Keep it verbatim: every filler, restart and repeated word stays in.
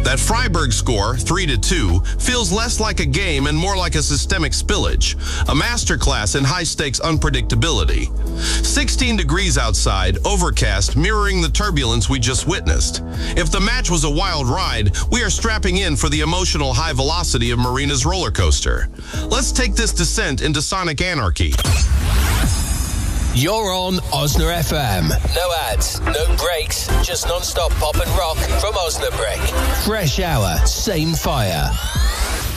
That Freiburg score, three to two, feels less like a game and more like a systemic spillage, a masterclass in high-stakes unpredictability. sixteen degrees outside, overcast, mirroring the turbulence we just witnessed. If the match was a wild ride, we are strapping in for the emotional high velocity of Marina's roller coaster. Let's take this descent into sonic anarchy. You're on Osna F M. No ads, no breaks, just non-stop pop and rock from Osnabrück. Fresh hour, same fire.